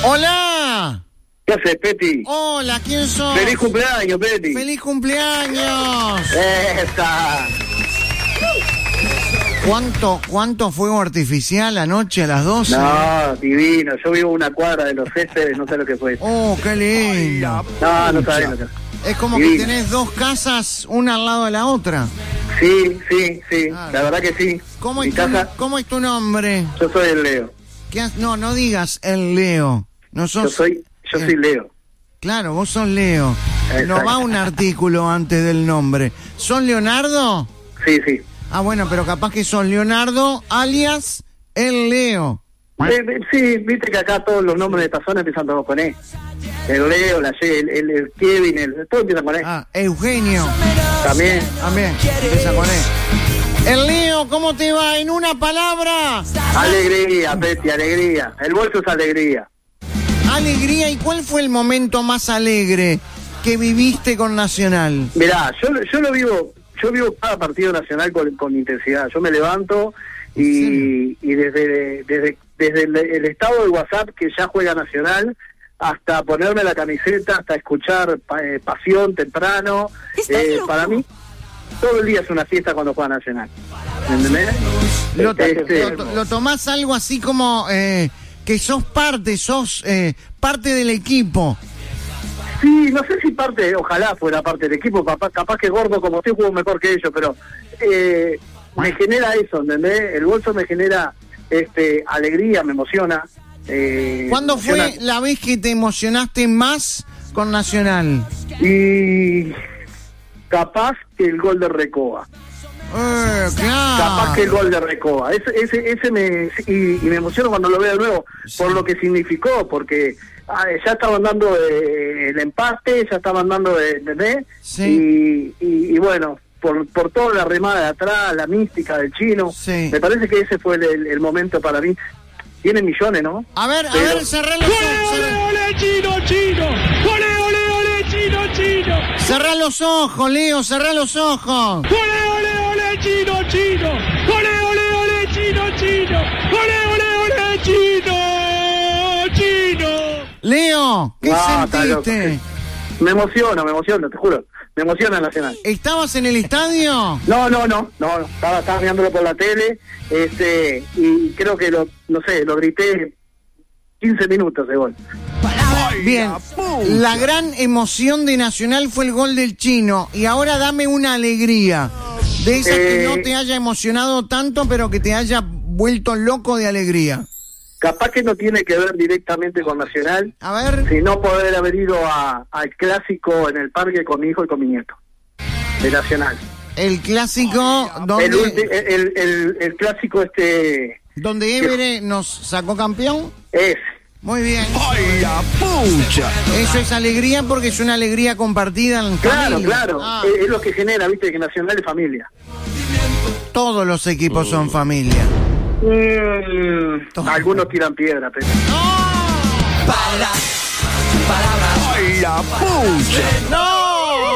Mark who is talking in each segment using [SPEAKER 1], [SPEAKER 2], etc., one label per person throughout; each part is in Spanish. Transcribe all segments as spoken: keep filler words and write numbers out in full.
[SPEAKER 1] ¡Hola!
[SPEAKER 2] ¿Qué haces, Peti?
[SPEAKER 1] Hola, ¿quién sos?
[SPEAKER 2] ¡Feliz cumpleaños, Peti!
[SPEAKER 1] ¡Feliz cumpleaños!
[SPEAKER 2] ¡Esa!
[SPEAKER 1] ¿Cuánto, cuánto fuego artificial anoche a las doce?
[SPEAKER 2] No, divino. Yo vivo una cuadra de los Céspedes, no sé lo que fue.
[SPEAKER 1] ¡Oh, qué lindo!
[SPEAKER 2] No, no sabés lo que
[SPEAKER 1] es. como
[SPEAKER 2] divino.
[SPEAKER 1] Que tenés dos casas, una al lado de la otra.
[SPEAKER 2] Sí, sí, sí.
[SPEAKER 1] Ah,
[SPEAKER 2] la verdad que sí.
[SPEAKER 1] ¿Cómo
[SPEAKER 2] Mi
[SPEAKER 1] es, tu,
[SPEAKER 2] casa,
[SPEAKER 1] ¿Cómo es tu nombre?
[SPEAKER 2] yo soy el Leo.
[SPEAKER 1] ¿Qué has, no, no digas el Leo. No sos,
[SPEAKER 2] Yo soy, yo soy Leo.
[SPEAKER 1] Claro, vos sos Leo.
[SPEAKER 2] Exacto.
[SPEAKER 1] No va un artículo antes del nombre. ¿Sos Leonardo?
[SPEAKER 2] Sí, sí.
[SPEAKER 1] Ah, bueno, pero capaz que sos Leonardo alias el Leo.
[SPEAKER 2] Eh, eh, sí, viste que acá todos los nombres de esta zona empiezan todos con E. El Leo, la Ye, el, el, el Kevin, el, todo empieza con E.
[SPEAKER 1] Ah, Eugenio.
[SPEAKER 2] También.
[SPEAKER 1] También, empieza con E. El Leo, ¿cómo te va? En una palabra.
[SPEAKER 2] Alegría, Peti, alegría. El bolso es alegría.
[SPEAKER 1] Alegría. ¿Y cuál fue el momento más alegre que viviste con Nacional?
[SPEAKER 2] Mirá, yo, yo lo vivo, yo vivo cada partido nacional con, con intensidad. Yo me levanto y, y desde, desde, desde el, el estado de WhatsApp que ya juega Nacional hasta ponerme la camiseta, hasta escuchar eh, Pasión temprano, eh, para mí todo el día es una fiesta cuando juega Nacional. ¿Entendés?
[SPEAKER 1] Lo,
[SPEAKER 2] Este,
[SPEAKER 1] lo, lo tomás algo así como eh, que sos parte, sos eh, parte del equipo.
[SPEAKER 2] Sí, no sé si parte, ojalá fuera parte del equipo, capaz, capaz que Gordo como usted jugó mejor que ellos, pero eh, me genera eso, ¿entendés? El bolso me genera este alegría, me emociona. Eh,
[SPEAKER 1] ¿Cuándo fue
[SPEAKER 2] emociona.
[SPEAKER 1] la vez que te emocionaste más con Nacional?
[SPEAKER 2] Y capaz que el gol de Recoba.
[SPEAKER 1] Eh, claro.
[SPEAKER 2] Capaz que el gol de Recoba. Ese, ese, ese me y, y me emociono cuando lo veo de nuevo, sí. Por lo que significó, porque ah, ya estaban dando eh, el empate, ya estaban dando de, de, de
[SPEAKER 1] sí.
[SPEAKER 2] y, y, y bueno, por, por toda la remada de atrás, la mística del chino,
[SPEAKER 1] sí.
[SPEAKER 2] Me parece que ese fue el, el, el momento para mí. Tiene millones, ¿no?
[SPEAKER 1] A ver,
[SPEAKER 2] Pero...
[SPEAKER 1] a ver, cerrá los ojos.
[SPEAKER 3] ¡Ole, ole, chino, chino! ¡Ole, ole, ole, chino, chino!
[SPEAKER 1] Cerrá los ojos, Leo, cerrá los ojos.
[SPEAKER 3] ¡Ole, ole, ole, chino, chino! ¡Ole, ole, ole, chino, chino! ¡Ole, ole, ole, chino, chino!
[SPEAKER 1] Leo, ¿qué
[SPEAKER 2] Ah,
[SPEAKER 1] sentiste?
[SPEAKER 2] Me emociona, me emociona, te juro. Me emociona Nacional.
[SPEAKER 1] ¿Estabas en el estadio?
[SPEAKER 2] No, no, no, no, estaba, estaba mirándolo por la tele, este, y creo que lo, no sé, lo grité quince minutos de gol.
[SPEAKER 1] Bien, la gran emoción de Nacional fue el gol del chino, y ahora dame una alegría, de esas eh, que no te haya emocionado tanto, pero que te haya vuelto loco de alegría.
[SPEAKER 2] Capaz que no tiene que ver directamente con Nacional,
[SPEAKER 1] a ver,
[SPEAKER 2] sino poder haber ido a, al clásico en el parque con mi hijo y con mi nieto, de Nacional.
[SPEAKER 1] El clásico donde...
[SPEAKER 2] El, el, el, el, el clásico este...
[SPEAKER 1] ¿Donde Évere nos sacó campeón?
[SPEAKER 2] Es.
[SPEAKER 1] Muy bien.
[SPEAKER 3] ¡Ay, la pucha!
[SPEAKER 1] Eso es alegría porque es una alegría compartida en
[SPEAKER 2] Claro,
[SPEAKER 1] familia.
[SPEAKER 2] claro.
[SPEAKER 1] Ah.
[SPEAKER 2] Es, es lo que genera, viste, que Nacional es familia.
[SPEAKER 1] Todos los equipos son familia.
[SPEAKER 2] Mm, algunos tiran piedra, pero...
[SPEAKER 1] ¡No!
[SPEAKER 3] Palabras, palabras. ¡Ay, la pucha!
[SPEAKER 1] ¡No!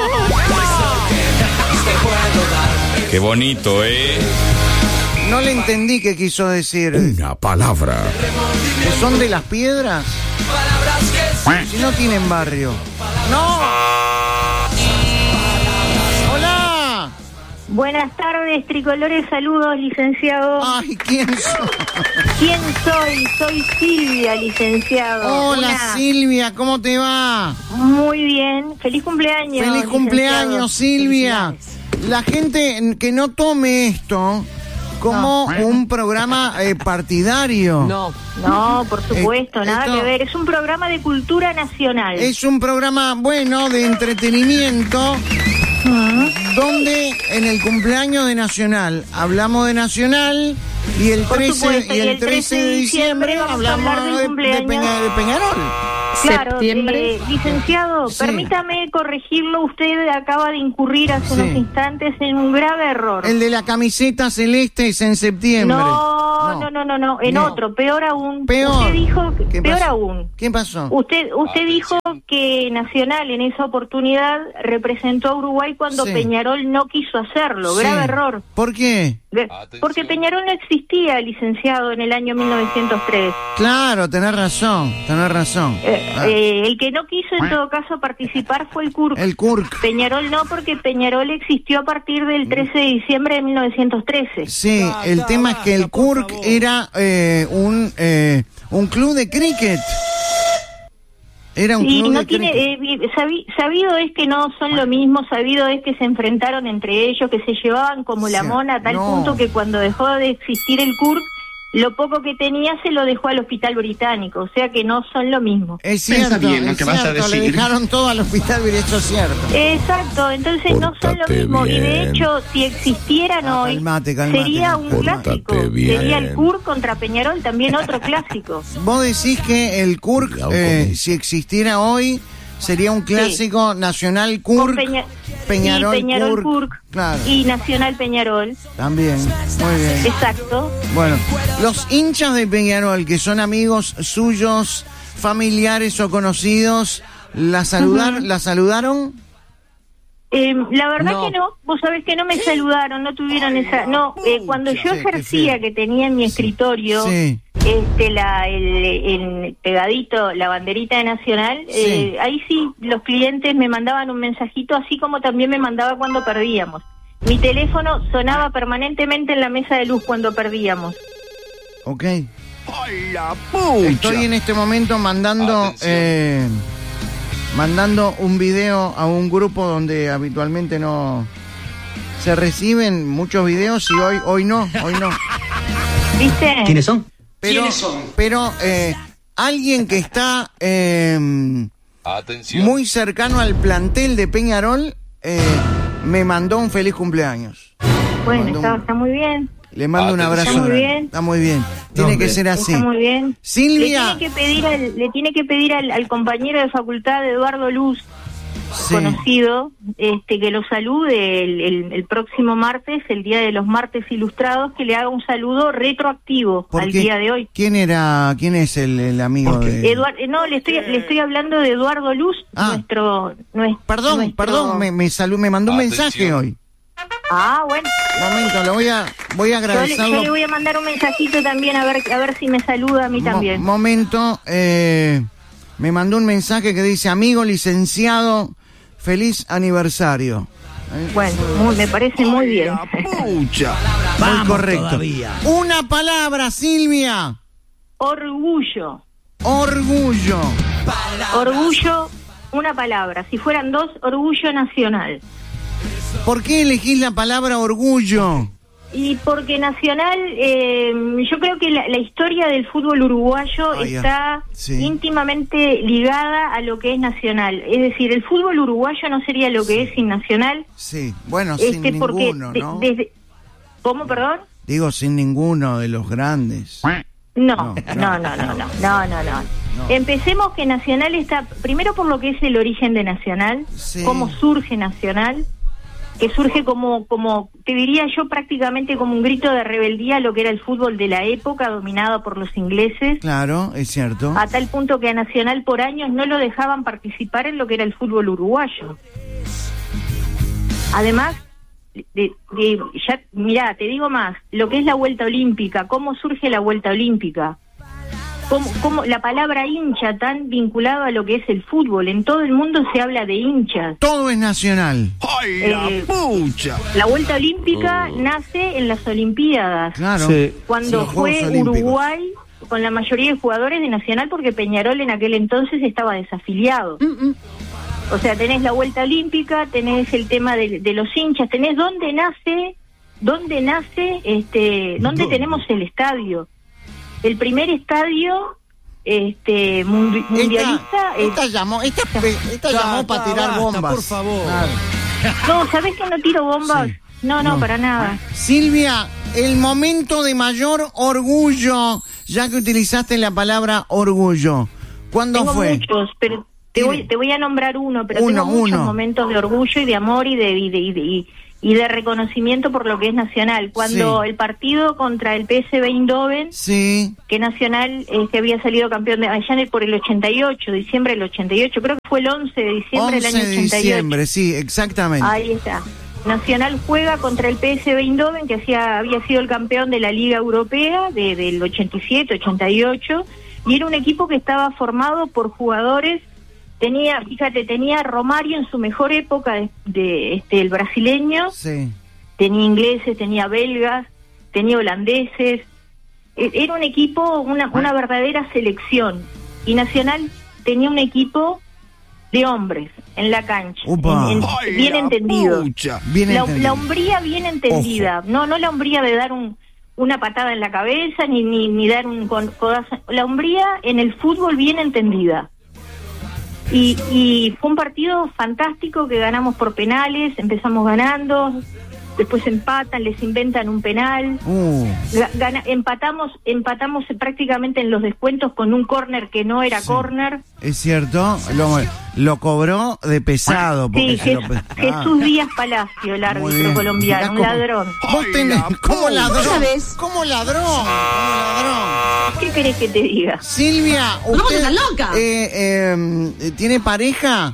[SPEAKER 4] Qué bonito, ¿eh?
[SPEAKER 1] No le entendí qué quiso decir.
[SPEAKER 3] Una palabra.
[SPEAKER 1] ¿Que son de las piedras? Si no tienen barrio. ¡No! ¡Hola!
[SPEAKER 5] Buenas tardes, tricolores, saludos, licenciado.
[SPEAKER 1] Ay, ¿quién soy?
[SPEAKER 5] ¿Quién soy? Soy Silvia, licenciado.
[SPEAKER 1] Hola,
[SPEAKER 5] Una...
[SPEAKER 1] Silvia, ¿cómo te va?
[SPEAKER 5] Muy bien, feliz cumpleaños.
[SPEAKER 1] Feliz cumpleaños, Silvia. La gente que no tome esto como no. un programa eh, partidario.
[SPEAKER 5] No, no, por supuesto, eh, nada
[SPEAKER 1] esto...
[SPEAKER 5] que ver. Es un programa de cultura nacional.
[SPEAKER 1] Es un programa, bueno, de entretenimiento, uh-huh. donde en el cumpleaños de Nacional hablamos de Nacional y el trece,
[SPEAKER 5] supuesto,
[SPEAKER 1] y el trece de diciembre hablamos de, de, Peña, de Peñarol.
[SPEAKER 5] Claro, eh, licenciado, sí. Permítame corregirlo. Usted acaba de incurrir hace sí. unos instantes en un grave error.
[SPEAKER 1] El de la camiseta celeste es en septiembre.
[SPEAKER 5] No, no, no, no, no, en no. otro, peor aún.
[SPEAKER 1] Peor.
[SPEAKER 5] Usted dijo,
[SPEAKER 1] ¿Qué
[SPEAKER 5] peor
[SPEAKER 1] pasó?
[SPEAKER 5] aún.
[SPEAKER 1] ¿Qué pasó?
[SPEAKER 5] Usted, usted dijo que Nacional en esa oportunidad representó a Uruguay cuando
[SPEAKER 1] Sí.
[SPEAKER 5] Peñarol no quiso hacerlo.
[SPEAKER 1] Sí.
[SPEAKER 5] Grave error.
[SPEAKER 1] ¿Por qué?
[SPEAKER 5] Porque Peñarol no existía, licenciado, en el año mil novecientos tres.
[SPEAKER 1] Claro, tenés razón, tenés razón.
[SPEAKER 5] Eh,
[SPEAKER 1] Ah,
[SPEAKER 5] eh, el que no quiso en todo caso participar fue el C U R C.
[SPEAKER 1] el C U R C.
[SPEAKER 5] Peñarol no, porque Peñarol existió a partir del trece de diciembre de mil novecientos trece.
[SPEAKER 1] Sí, el tema es que el C U R C era eh, un eh, un club de cricket. Era un
[SPEAKER 5] Y
[SPEAKER 1] club
[SPEAKER 5] no
[SPEAKER 1] de
[SPEAKER 5] tiene,
[SPEAKER 1] cricket.
[SPEAKER 5] eh, sabi- sabido es que no son lo mismo, sabido es que se enfrentaron entre ellos, que se llevaban como la
[SPEAKER 1] Sí,
[SPEAKER 5] mona, a tal
[SPEAKER 1] no.
[SPEAKER 5] punto que cuando dejó de existir el C U R C, lo poco que tenía se lo dejó al Hospital Británico, o sea que no son lo mismo.
[SPEAKER 1] Es cierto,
[SPEAKER 6] bien lo
[SPEAKER 1] es
[SPEAKER 6] que vas a
[SPEAKER 1] cierto, le
[SPEAKER 6] decir.
[SPEAKER 1] dejaron todo al hospital, y eso es cierto.
[SPEAKER 5] Exacto, entonces no son lo
[SPEAKER 4] Pórtate
[SPEAKER 5] mismo, y de
[SPEAKER 4] bien.
[SPEAKER 5] hecho, si existieran
[SPEAKER 1] Ah,
[SPEAKER 5] hoy,
[SPEAKER 1] calmate, calmate,
[SPEAKER 5] sería un
[SPEAKER 4] pórtate
[SPEAKER 5] clásico,
[SPEAKER 4] bien.
[SPEAKER 5] sería el C U R C contra Peñarol, también otro clásico.
[SPEAKER 1] Vos decís que el C U R C,
[SPEAKER 4] Cuidado
[SPEAKER 1] eh,
[SPEAKER 4] con eso.
[SPEAKER 1] si existiera hoy, sería un clásico nacional C U
[SPEAKER 5] Con
[SPEAKER 1] R C,
[SPEAKER 5] Peña-
[SPEAKER 1] Peñarol,
[SPEAKER 5] y Peñarol
[SPEAKER 1] C U R C.
[SPEAKER 5] C U R C,
[SPEAKER 1] Claro,
[SPEAKER 5] y Nacional Peñarol,
[SPEAKER 1] también, muy bien.
[SPEAKER 5] exacto.
[SPEAKER 1] Bueno, los hinchas de Peñarol, que son amigos suyos, familiares o conocidos, ¿la, saludar,
[SPEAKER 5] Ujú.
[SPEAKER 1] ¿la saludaron?
[SPEAKER 5] Eh, la verdad
[SPEAKER 1] No.
[SPEAKER 5] que no, vos sabés que no me saludaron, no tuvieron esa... No, eh, cuando yo
[SPEAKER 1] Sí, qué
[SPEAKER 5] ejercía,
[SPEAKER 1] feo.
[SPEAKER 5] que tenía en mi escritorio,
[SPEAKER 1] Sí.
[SPEAKER 5] este la el, el pegadito, la banderita de Nacional, eh, ahí sí los clientes me mandaban un mensajito, así como también me mandaba cuando perdíamos. Mi teléfono sonaba permanentemente en la mesa de luz cuando perdíamos.
[SPEAKER 1] Ok. Estoy en este momento mandando
[SPEAKER 4] Atención.
[SPEAKER 1] eh, mandando un video a un grupo donde habitualmente no se reciben muchos videos y hoy hoy no, hoy no.
[SPEAKER 5] ¿Viste?
[SPEAKER 6] ¿Quiénes son?
[SPEAKER 1] Pero, pero eh, alguien que está eh,
[SPEAKER 4] Atención.
[SPEAKER 1] muy cercano al plantel de Peñarol eh, me mandó un feliz cumpleaños.
[SPEAKER 5] Bueno,
[SPEAKER 1] Mandó
[SPEAKER 5] está,
[SPEAKER 1] un-
[SPEAKER 5] está muy bien.
[SPEAKER 1] Le mando un
[SPEAKER 4] Atención.
[SPEAKER 1] abrazo.
[SPEAKER 5] Está muy
[SPEAKER 1] grande.
[SPEAKER 5] bien.
[SPEAKER 1] Está muy bien. Tiene que ser así.
[SPEAKER 5] Está muy bien.
[SPEAKER 1] Silvia.
[SPEAKER 5] Le tiene que pedir al, le tiene que pedir al, al compañero de facultad, Eduardo Luz,
[SPEAKER 1] Sí.
[SPEAKER 5] conocido, este que lo salude el, el, el próximo martes, el día de los martes ilustrados, que le haga un saludo retroactivo
[SPEAKER 1] ¿Por
[SPEAKER 5] al
[SPEAKER 1] qué?
[SPEAKER 5] día de hoy.
[SPEAKER 1] ¿Quién era? ¿Quién es el, el amigo
[SPEAKER 6] ¿Por qué?
[SPEAKER 1] de?
[SPEAKER 5] Eduardo, no, le estoy le estoy hablando de Eduardo Luz,
[SPEAKER 1] Ah.
[SPEAKER 5] nuestro, nuestro
[SPEAKER 1] Perdón,
[SPEAKER 5] nuestro-
[SPEAKER 1] perdón, me, me, salu- me mandó un
[SPEAKER 4] Atención.
[SPEAKER 1] mensaje hoy.
[SPEAKER 5] Ah, bueno.
[SPEAKER 1] Un momento, le voy a, voy a
[SPEAKER 5] Yo le,
[SPEAKER 1] agradecerlo.
[SPEAKER 5] yo le voy a mandar un mensajito también a ver a ver si me saluda a mí
[SPEAKER 1] Mo-
[SPEAKER 5] también.
[SPEAKER 1] momento, eh, me mandó un mensaje que dice, amigo licenciado, feliz aniversario. ¿Eh?
[SPEAKER 5] Bueno, muy- me parece muy bien.
[SPEAKER 1] Muy correcto. Una palabra, Silvia.
[SPEAKER 5] Orgullo.
[SPEAKER 1] Orgullo.
[SPEAKER 5] Orgullo, una palabra. Si fueran dos, orgullo nacional.
[SPEAKER 1] ¿Por qué elegís la palabra orgullo?
[SPEAKER 5] Y porque Nacional, eh, yo creo que la, la historia del fútbol uruguayo
[SPEAKER 1] Ah, ya.
[SPEAKER 5] está
[SPEAKER 1] Sí.
[SPEAKER 5] íntimamente ligada a lo que es Nacional. Es decir, el fútbol uruguayo no sería lo que es sin Nacional.
[SPEAKER 1] Sí, bueno, sin
[SPEAKER 5] este, porque
[SPEAKER 1] ninguno,
[SPEAKER 5] de-
[SPEAKER 1] ¿no?
[SPEAKER 5] desde, ¿Cómo, perdón?
[SPEAKER 1] Digo, sin ninguno de los grandes.
[SPEAKER 5] No,
[SPEAKER 1] No,
[SPEAKER 5] no, no, no, no, no, no, no. Empecemos que Nacional está, primero por lo que es el origen de Nacional,
[SPEAKER 1] Sí.
[SPEAKER 5] cómo surge Nacional, que surge como, como, te diría yo, prácticamente como un grito de rebeldía a lo que era el fútbol de la época, dominado por los ingleses,
[SPEAKER 1] Claro, es cierto.
[SPEAKER 5] a tal punto que a Nacional por años no lo dejaban participar en lo que era el fútbol uruguayo. Además, de, de, ya, mirá, te digo más, lo que es la vuelta olímpica, cómo surge la vuelta olímpica, cómo, cómo la palabra hincha tan vinculada a lo que es el fútbol, en todo el mundo se habla de hinchas.
[SPEAKER 1] Todo es nacional.
[SPEAKER 5] Eh, la vuelta olímpica nace en las Olimpiadas,
[SPEAKER 1] Claro.
[SPEAKER 6] Sí.
[SPEAKER 5] cuando
[SPEAKER 1] los Juegos
[SPEAKER 5] fue
[SPEAKER 1] Olímpicos.
[SPEAKER 5] Uruguay con la mayoría de jugadores de Nacional, porque Peñarol en aquel entonces estaba desafiliado. O sea, tenés la vuelta olímpica, tenés el tema de, de los hinchas, tenés dónde nace, dónde nace, este, dónde tenemos el estadio. El primer estadio este mundi- mundialista.
[SPEAKER 1] Esta, esta
[SPEAKER 5] es-
[SPEAKER 1] llamó, esta, esta llamó para tirar bombas.
[SPEAKER 6] por favor.
[SPEAKER 1] Claro.
[SPEAKER 5] No, ¿sabés que no tiro bombas?
[SPEAKER 1] Sí.
[SPEAKER 5] No, no,
[SPEAKER 1] No.
[SPEAKER 5] para nada.
[SPEAKER 1] Silvia, el momento de mayor orgullo, ya que utilizaste la palabra orgullo. ¿Cuándo
[SPEAKER 5] Tengo
[SPEAKER 1] fue?
[SPEAKER 5] muchos, pero te
[SPEAKER 1] Tiene-
[SPEAKER 5] voy, te voy a nombrar uno, pero
[SPEAKER 1] Uno,
[SPEAKER 5] tengo muchos
[SPEAKER 1] uno.
[SPEAKER 5] momentos de orgullo y de amor y de, y de, y de, y- y de reconocimiento por lo que es Nacional. Cuando
[SPEAKER 1] Sí.
[SPEAKER 5] el partido contra el P S V Eindhoven,
[SPEAKER 1] Sí.
[SPEAKER 5] que Nacional este, había salido campeón de allá en el- por el ochenta y ocho, diciembre del ochenta y ocho, creo que fue el once de diciembre del
[SPEAKER 1] once
[SPEAKER 5] año
[SPEAKER 1] de
[SPEAKER 5] ochenta y ocho.
[SPEAKER 1] diciembre, sí, exactamente.
[SPEAKER 5] Ahí está. Nacional juega contra el P S V Eindhoven, que hacía, había sido el campeón de la Liga Europea de, del ochenta y siete, ochenta y ocho, y era un equipo que estaba formado por jugadores. Tenía, fíjate, tenía a Romario en su mejor época de, de este el brasileño,
[SPEAKER 1] Sí.
[SPEAKER 5] tenía ingleses, tenía belgas, tenía holandeses. E- Era un equipo, una, una verdadera selección. Y Nacional tenía un equipo de hombres en la cancha,
[SPEAKER 1] Upa.
[SPEAKER 5] en- en-
[SPEAKER 3] Ay,
[SPEAKER 5] bien
[SPEAKER 3] la
[SPEAKER 5] entendido.
[SPEAKER 3] pucha.
[SPEAKER 1] Bien
[SPEAKER 5] La,
[SPEAKER 1] entendido.
[SPEAKER 5] la hombría bien entendida, no no la hombría de dar un, una patada en la cabeza ni ni, ni dar un con- codazo, la hombría en el fútbol bien entendida. Y, y fue un partido fantástico que ganamos por penales, empezamos ganando, después empatan, les inventan un penal,
[SPEAKER 1] Uh,
[SPEAKER 5] ga- gana- empatamos empatamos prácticamente en los descuentos con un córner que no era
[SPEAKER 1] Sí.
[SPEAKER 5] córner.
[SPEAKER 1] es cierto, lo, lo cobró de pesado. Porque
[SPEAKER 5] Sí,
[SPEAKER 1] se lo
[SPEAKER 5] Jes-
[SPEAKER 1] pe- Ah,
[SPEAKER 5] Jesús Díaz Palacio, el
[SPEAKER 1] muy
[SPEAKER 5] árbitro
[SPEAKER 1] bien.
[SPEAKER 5] colombiano, un
[SPEAKER 1] Mirá cómo-
[SPEAKER 5] ladrón.
[SPEAKER 1] Vos
[SPEAKER 3] Ay,
[SPEAKER 1] tenés,
[SPEAKER 3] la
[SPEAKER 1] ¿cómo
[SPEAKER 3] pucha.
[SPEAKER 1] ladrón?
[SPEAKER 6] ¿Sabes?
[SPEAKER 1] ¿Cómo ladrón? ¿Cómo ladrón?
[SPEAKER 5] ¿Qué querés que te diga?
[SPEAKER 1] Silvia,
[SPEAKER 6] ¿Cómo que
[SPEAKER 1] ¿usted
[SPEAKER 6] estás loca?
[SPEAKER 1] eh, eh, tiene pareja?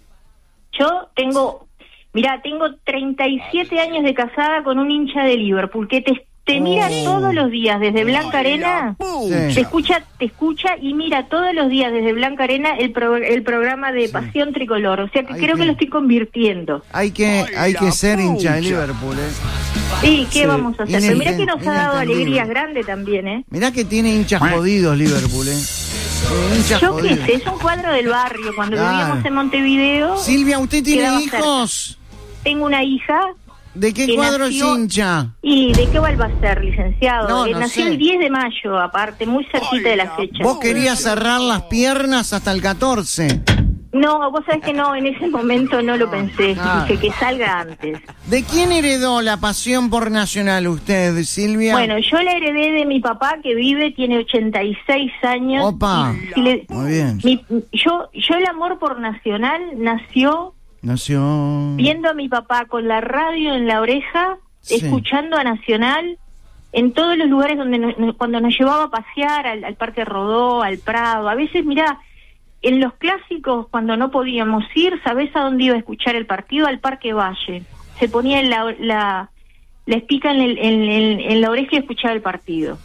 [SPEAKER 5] Yo tengo, mirá, tengo treinta y siete años de casada con un hincha de Liverpool que te, te mira
[SPEAKER 1] Oh.
[SPEAKER 5] todos los días desde Blanca Arena,
[SPEAKER 1] Sí.
[SPEAKER 5] te escucha, te escucha y mira todos los días desde Blanca Arena el, pro- el programa de Pasión Tricolor. O sea que
[SPEAKER 1] Ay,
[SPEAKER 5] creo
[SPEAKER 1] qué-
[SPEAKER 5] que lo estoy convirtiendo.
[SPEAKER 1] Hay que,
[SPEAKER 3] Ay,
[SPEAKER 1] hay
[SPEAKER 3] la
[SPEAKER 1] que ser hincha de
[SPEAKER 3] pucha.
[SPEAKER 1] Liverpool, ¿eh?
[SPEAKER 5] Sí, ¿qué
[SPEAKER 1] Sí.
[SPEAKER 5] vamos a hacer? Pero mirá que nos ha dado
[SPEAKER 1] Inentendible.
[SPEAKER 5] alegrías grandes también, ¿eh?
[SPEAKER 1] Mirá que tiene hinchas jodidos Liverpool, ¿eh? Tiene hinchas
[SPEAKER 5] Yo qué
[SPEAKER 1] jodidos.
[SPEAKER 5] sé, es un cuadro del barrio. Cuando
[SPEAKER 1] Claro.
[SPEAKER 5] vivíamos en Montevideo,
[SPEAKER 1] Silvia, ¿usted tiene
[SPEAKER 5] quedaba
[SPEAKER 1] hijos?
[SPEAKER 5] tengo una hija.
[SPEAKER 1] ¿De qué
[SPEAKER 5] que
[SPEAKER 1] cuadro
[SPEAKER 5] nació-
[SPEAKER 1] es hincha?
[SPEAKER 5] ¿Y de qué va a ser, licenciado?
[SPEAKER 1] No,
[SPEAKER 5] Eh,
[SPEAKER 1] no
[SPEAKER 5] nació
[SPEAKER 1] sé.
[SPEAKER 5] el diez de mayo, aparte, muy cerquita de la
[SPEAKER 3] Ay,
[SPEAKER 5] fecha.
[SPEAKER 1] Vos querías cerrar las piernas hasta el catorce.
[SPEAKER 5] No, vos sabés que no, en ese momento no lo pensé.
[SPEAKER 1] Ah.
[SPEAKER 5] Dije que salga antes.
[SPEAKER 1] ¿De quién heredó la pasión por Nacional usted, Silvia?
[SPEAKER 5] Bueno, yo la heredé de mi papá que vive, tiene ochenta y seis años.
[SPEAKER 1] Opa,
[SPEAKER 5] Y le-
[SPEAKER 1] muy bien.
[SPEAKER 5] mi- yo, yo el amor por Nacional nació
[SPEAKER 1] Nació...
[SPEAKER 5] viendo a mi papá con la radio en la oreja,
[SPEAKER 1] Sí.
[SPEAKER 5] escuchando a Nacional en todos los lugares donde no- no- cuando nos llevaba a pasear, al, al Parque Rodó, al Prado. A veces, mirá, en los clásicos, cuando no podíamos ir, ¿sabés a dónde iba a escuchar el partido? Al Parque Valle. Se ponía en la, la, la espica en, el- en, en- en la oreja y escuchaba el partido.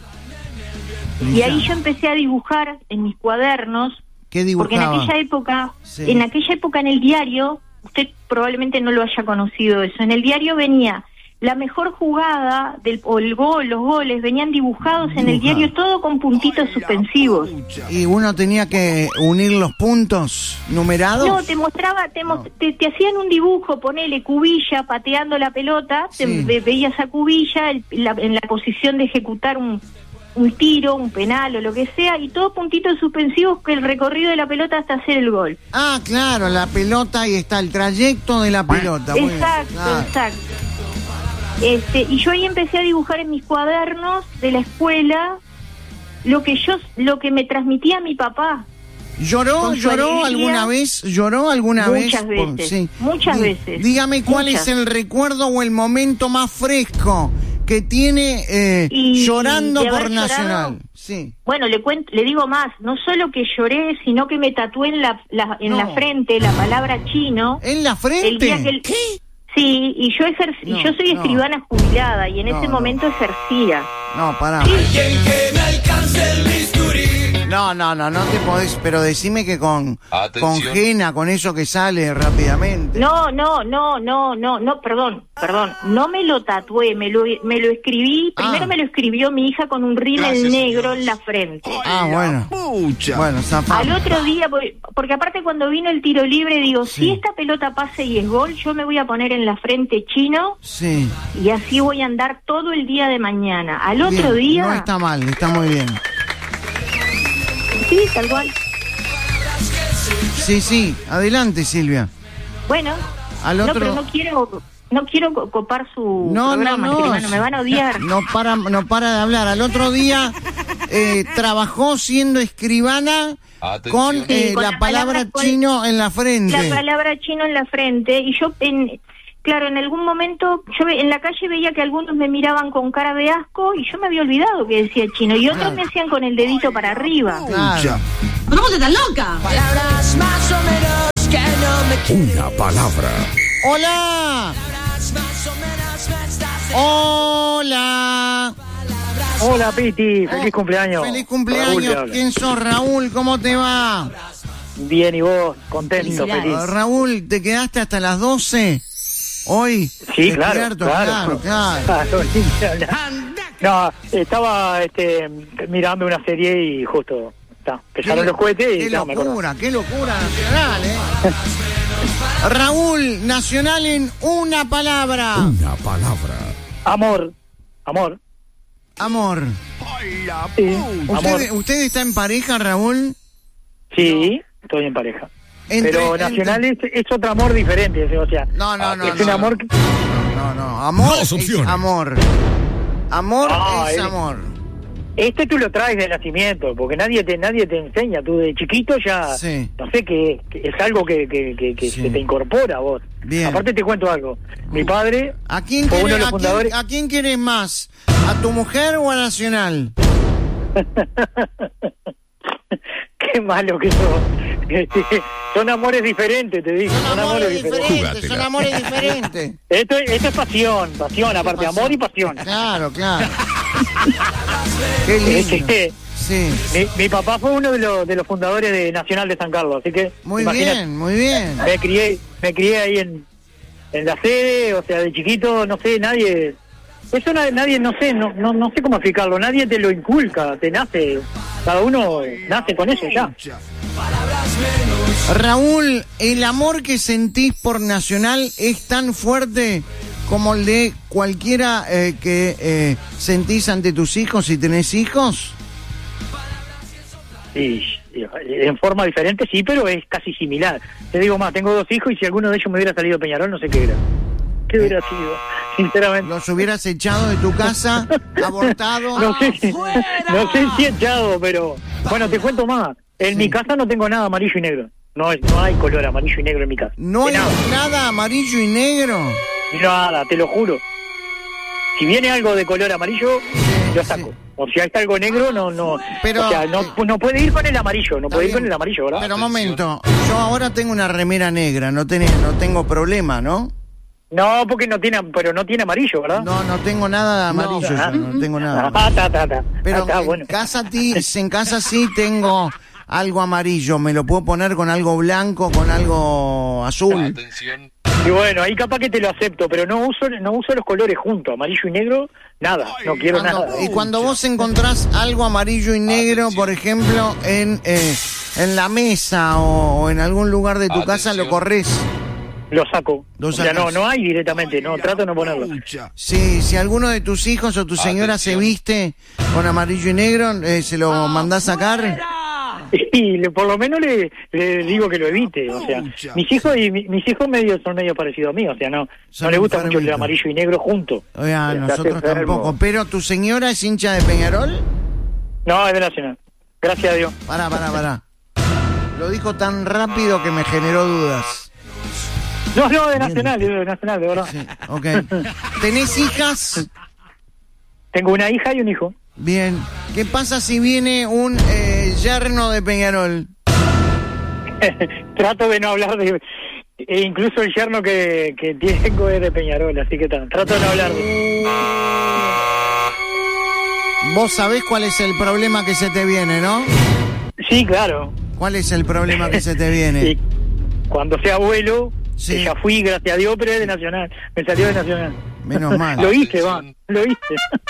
[SPEAKER 5] Y
[SPEAKER 1] Mirá.
[SPEAKER 5] ahí yo empecé a dibujar en mis cuadernos,
[SPEAKER 1] ¿Qué
[SPEAKER 5] porque en
[SPEAKER 1] dibujaba?
[SPEAKER 5] aquella época,
[SPEAKER 1] Sí.
[SPEAKER 5] en aquella época en el diario, usted probablemente no lo haya conocido eso, en el diario venía la mejor jugada del, o el gol, los goles venían dibujados en el
[SPEAKER 1] Dibujado.
[SPEAKER 5] diario, todo con puntitos suspensivos.
[SPEAKER 1] ¿Y uno tenía que unir los puntos numerados?
[SPEAKER 5] No, te mostraba, te, mo- te, te hacían un dibujo, ponele Cubilla pateando la pelota, te
[SPEAKER 1] Sí.
[SPEAKER 5] ve- veías a Cubilla el- la- en la posición de ejecutar un, un tiro, un penal o lo que sea, y todo puntitos suspensivos que el recorrido de la pelota hasta hacer el gol.
[SPEAKER 1] Ah, claro, la pelota, ahí está el trayecto de la pelota. muy bien,
[SPEAKER 5] Exacto,
[SPEAKER 1] claro.
[SPEAKER 5] exacto. Este, y yo ahí empecé a dibujar en mis cuadernos de la escuela lo que yo, lo que me transmitía mi papá.
[SPEAKER 1] ¿Lloró,
[SPEAKER 5] Con su
[SPEAKER 1] lloró
[SPEAKER 5] alegría.
[SPEAKER 1] alguna vez? ¿Lloró alguna
[SPEAKER 5] Muchas
[SPEAKER 1] vez? Por-
[SPEAKER 5] veces, muchas
[SPEAKER 1] Di-
[SPEAKER 5] veces,
[SPEAKER 1] Dígame cuál
[SPEAKER 5] muchas.
[SPEAKER 1] es el recuerdo o el momento más fresco que tiene eh,
[SPEAKER 5] Y
[SPEAKER 1] llorando
[SPEAKER 5] de haber
[SPEAKER 1] por
[SPEAKER 5] llorado,
[SPEAKER 1] Nacional. Sí.
[SPEAKER 5] Bueno, le cuento, le digo más, no solo que lloré, sino que me tatué en la, la- en
[SPEAKER 1] No.
[SPEAKER 5] la frente la palabra chino.
[SPEAKER 1] ¿En la
[SPEAKER 5] El
[SPEAKER 1] frente?
[SPEAKER 5] día que el- Sí, y yo ejer- y
[SPEAKER 1] No,
[SPEAKER 5] yo soy
[SPEAKER 1] no.
[SPEAKER 5] escribana jubilada y en
[SPEAKER 1] No,
[SPEAKER 5] ese
[SPEAKER 1] no.
[SPEAKER 5] momento ejercía.
[SPEAKER 1] No, pará. No, no, no, no te podés, pero decime que con, con
[SPEAKER 4] Atención.
[SPEAKER 1] Jena, con eso que sale rápidamente.
[SPEAKER 5] No, no, no, no, no, no, perdón, perdón, no me lo tatué, me lo, me lo escribí, primero
[SPEAKER 1] Ah.
[SPEAKER 5] me lo escribió mi hija con un rímel
[SPEAKER 4] Gracias,
[SPEAKER 5] negro
[SPEAKER 4] Dios.
[SPEAKER 5] en la frente.
[SPEAKER 1] Ah, bueno.
[SPEAKER 3] Pucha.
[SPEAKER 1] Bueno, zafamos.
[SPEAKER 5] Al otro día, voy- porque aparte cuando vino el tiro libre, digo,
[SPEAKER 1] Sí.
[SPEAKER 5] si esta pelota pase y es gol, yo me voy a poner en la frente chino
[SPEAKER 1] Sí.
[SPEAKER 5] y así voy a andar todo el día de mañana. Al otro
[SPEAKER 1] Bien,
[SPEAKER 5] día,
[SPEAKER 1] no está mal, está muy bien.
[SPEAKER 5] sí, tal cual.
[SPEAKER 1] Sí, sí, adelante, Silvia.
[SPEAKER 5] Bueno,
[SPEAKER 1] Al
[SPEAKER 5] no,
[SPEAKER 1] otro...
[SPEAKER 5] pero no quiero, no quiero co- copar su
[SPEAKER 1] No, no,
[SPEAKER 5] programa,
[SPEAKER 1] no.
[SPEAKER 5] escribano, me van a odiar.
[SPEAKER 1] No para, no para de hablar. Al otro día eh, trabajó siendo escribana
[SPEAKER 4] Atención.
[SPEAKER 1] con,
[SPEAKER 5] Sí,
[SPEAKER 1] eh,
[SPEAKER 5] con
[SPEAKER 1] la
[SPEAKER 5] la
[SPEAKER 1] palabra
[SPEAKER 5] palabra- con-
[SPEAKER 1] chino en la frente.
[SPEAKER 5] La palabra chino en la frente y yo en claro, en algún momento, yo ve- en la calle veía que algunos me miraban con cara de asco y yo me había olvidado que decía chino, y otros
[SPEAKER 1] Claro.
[SPEAKER 5] me hacían con el dedito para arriba.
[SPEAKER 1] Claro.
[SPEAKER 6] ¿Pero vos estás loca?
[SPEAKER 7] Palabras más o menos que no me quieren.
[SPEAKER 8] Una palabra.
[SPEAKER 1] ¡Hola!
[SPEAKER 7] Palabras más o menos me estás de-
[SPEAKER 1] ¡Hola!
[SPEAKER 9] Hola, Piti. Feliz
[SPEAKER 1] Oh,
[SPEAKER 9] cumpleaños.
[SPEAKER 1] ¡Feliz
[SPEAKER 9] Raúl te
[SPEAKER 1] cumpleaños!
[SPEAKER 9] habla.
[SPEAKER 1] ¿Quién sos, Raúl? ¿Cómo te va?
[SPEAKER 9] Bien, ¿y vos? Contento,
[SPEAKER 6] Felicidades.
[SPEAKER 9] feliz.
[SPEAKER 1] Ah, Raúl, ¿te quedaste hasta las doce? Hoy.
[SPEAKER 9] Sí, claro,
[SPEAKER 1] Despierto,
[SPEAKER 9] claro.
[SPEAKER 1] claro, claro.
[SPEAKER 9] Claro, sí, claro. No, estaba este, mirando una serie y justo está, empezaron
[SPEAKER 1] Qué-
[SPEAKER 9] los cohetes y
[SPEAKER 1] Qué
[SPEAKER 9] no, me acordé.
[SPEAKER 1] locura, qué locura nacional, ¿eh? Raúl, nacional en una palabra.
[SPEAKER 8] Una palabra.
[SPEAKER 9] Amor, amor.
[SPEAKER 1] Amor.
[SPEAKER 9] Sí,
[SPEAKER 1] ¿Usted,
[SPEAKER 9] amor.
[SPEAKER 1] ¿Usted está en pareja, Raúl?
[SPEAKER 9] Sí, estoy en pareja.
[SPEAKER 1] Entre-
[SPEAKER 9] Pero nacional es, es otro amor diferente, o sea,
[SPEAKER 1] No, no, no.
[SPEAKER 9] es
[SPEAKER 1] no,
[SPEAKER 9] un amor
[SPEAKER 1] no.
[SPEAKER 9] que-
[SPEAKER 1] No, no, amor
[SPEAKER 8] Dos
[SPEAKER 1] es
[SPEAKER 8] opciones.
[SPEAKER 1] amor. Amor
[SPEAKER 9] Ah,
[SPEAKER 1] es
[SPEAKER 9] él-
[SPEAKER 1] amor.
[SPEAKER 9] Este tú lo traes de nacimiento, porque nadie te nadie te enseña. Tú de chiquito ya,
[SPEAKER 1] Sí.
[SPEAKER 9] no sé, que, que es algo que, que, que, que
[SPEAKER 1] Sí.
[SPEAKER 9] se te incorpora a vos.
[SPEAKER 1] Bien.
[SPEAKER 9] Aparte te cuento algo. Mi padre
[SPEAKER 1] ¿A quién,
[SPEAKER 9] fue uno
[SPEAKER 1] quiere-
[SPEAKER 9] de los
[SPEAKER 1] a, quién,
[SPEAKER 9] fundadores.
[SPEAKER 1] ¿A quién quieres más? ¿A tu mujer o a Nacional?
[SPEAKER 9] Qué malo que sos. Este, son amores diferentes, te digo.
[SPEAKER 1] Son amores diferentes,
[SPEAKER 8] Júgatela.
[SPEAKER 1] son amores diferentes.
[SPEAKER 9] Esto, esto es pasión, pasión, aparte, amor y pasión.
[SPEAKER 1] Claro, claro. Qué lindo.
[SPEAKER 9] Este,
[SPEAKER 1] Sí.
[SPEAKER 9] mi, mi papá fue uno de los, de los fundadores de Nacional de San Carlos, así que
[SPEAKER 1] Muy
[SPEAKER 9] imagínate,
[SPEAKER 1] bien, muy bien.
[SPEAKER 9] me crié, me crié ahí en, en la sede, o sea, de chiquito, no sé, nadie, eso na- nadie, no sé, no, no, no sé cómo explicarlo, nadie te lo inculca, te nace, cada uno nace con eso ya.
[SPEAKER 1] Raúl, ¿el amor que sentís por Nacional es tan fuerte como el de cualquiera eh, que eh, sentís ante tus hijos si tenés hijos?
[SPEAKER 9] Y, y en forma diferente sí, pero es casi similar. Te digo más, tengo dos hijos y si alguno de ellos me hubiera salido Peñarol, no sé qué era. ¿Qué hubiera sido? Sinceramente.
[SPEAKER 1] ¿Los hubieras echado de tu casa? ¿Abortado?
[SPEAKER 9] No sé, si, no sé si he echado, pero bueno, te cuento más. En
[SPEAKER 1] Sí.
[SPEAKER 9] mi casa no tengo nada amarillo y negro. No, es- no hay color amarillo y negro en mi casa.
[SPEAKER 1] ¿No hay
[SPEAKER 9] nada.
[SPEAKER 1] nada amarillo y negro?
[SPEAKER 9] Nada, te lo juro. Si viene algo de color amarillo, lo saco.
[SPEAKER 1] sí.
[SPEAKER 9] O si hay algo negro, no, no.
[SPEAKER 1] Pero,
[SPEAKER 9] o sea, no,
[SPEAKER 1] eh,
[SPEAKER 9] no puede ir con el amarillo, no
[SPEAKER 1] Está
[SPEAKER 9] puede ir
[SPEAKER 1] bien.
[SPEAKER 9] con el amarillo, ¿verdad?
[SPEAKER 1] Pero un momento, yo ahora tengo una remera negra, no, tenés, no tengo problema, ¿no?
[SPEAKER 9] No, porque no tiene, pero no tiene amarillo, ¿verdad?
[SPEAKER 1] No, no tengo nada de amarillo,
[SPEAKER 9] No.
[SPEAKER 1] yo, no tengo nada.
[SPEAKER 9] Ah, ta, ta, ta.
[SPEAKER 1] Pero
[SPEAKER 9] Ah, está,
[SPEAKER 1] en,
[SPEAKER 9] bueno.
[SPEAKER 1] casa ti, en casa sí tengo algo amarillo, me lo puedo poner con algo blanco, con algo azul.
[SPEAKER 4] Atención.
[SPEAKER 9] Y bueno, ahí capaz que te lo acepto, pero no uso no uso los colores juntos, amarillo y negro, nada, no quiero
[SPEAKER 1] Cuando-
[SPEAKER 9] nada.
[SPEAKER 1] y cuando vos encontrás algo amarillo y negro, por ejemplo, en eh, en la mesa o, o en algún lugar de tu casa,
[SPEAKER 4] Atención.
[SPEAKER 1] lo corres.
[SPEAKER 9] Lo saco.
[SPEAKER 1] Lo
[SPEAKER 9] O sea,
[SPEAKER 1] sacas.
[SPEAKER 9] no, no hay directamente, no, trato de no ponerlo.
[SPEAKER 1] Si, si alguno de tus hijos o tu señora se
[SPEAKER 4] Atención.
[SPEAKER 1] viste con amarillo y negro, eh, ¿se lo mandás sacar?
[SPEAKER 9] Y le- por lo menos le, le digo que lo evite, o sea, mis hijos y mi- mis hijos medio son medio parecidos a mí, o sea, no
[SPEAKER 1] Son
[SPEAKER 9] no le gusta mucho el
[SPEAKER 1] enfermitos.
[SPEAKER 9] amarillo y negro juntos.
[SPEAKER 1] Oye, a
[SPEAKER 9] Se hace
[SPEAKER 1] nosotros
[SPEAKER 9] enfermo.
[SPEAKER 1] tampoco. Pero tu señora es hincha de Peñarol.
[SPEAKER 9] No, es de Nacional. Gracias a Dios.
[SPEAKER 1] Pará, pará, pará. Lo dijo tan rápido que me generó dudas.
[SPEAKER 9] No, no, de Nacional, es de Nacional, de verdad.
[SPEAKER 1] Sí, ok. ¿Tenés hijas?
[SPEAKER 9] Tengo una hija y un hijo.
[SPEAKER 1] Bien. ¿Qué pasa si viene un eh, yerno de Peñarol?
[SPEAKER 9] Trato de no hablar de... E incluso el yerno que, que tengo es de Peñarol, así que ta- trato de no hablar de...
[SPEAKER 1] Vos sabés cuál es el problema que se te viene, ¿no?
[SPEAKER 9] Sí, claro.
[SPEAKER 1] ¿Cuál es el problema que se te viene?
[SPEAKER 9] Y cuando sea abuelo,
[SPEAKER 1] Sí.
[SPEAKER 9] que ya fui, gracias a Dios, pero es de Nacional. Me salió de Nacional.
[SPEAKER 1] Menos mal.
[SPEAKER 9] Lo hice, va. Lo hice.